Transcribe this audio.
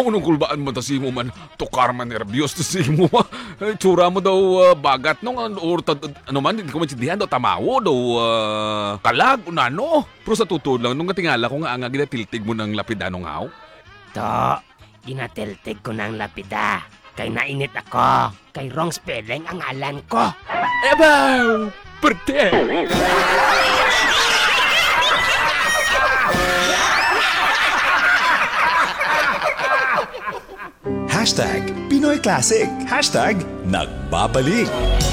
Unong kulbaan mo ta si mo man, tukar man nervyos to si mo ma. Tsura mo daw bagat nung or ano man, hindi ko maintindihan daw tamawo daw kalag, unano. Pero sa tutod lang, nung natingala ko nga ginatiltig mo ng lapidano nga. To, ginatiltig ko ng lapida. Kay nainit ako. Kay wrong spelling ang alan ko. Ebaw! Perte! Hashtag Pinoy Classic. Hashtag Nagbabalik.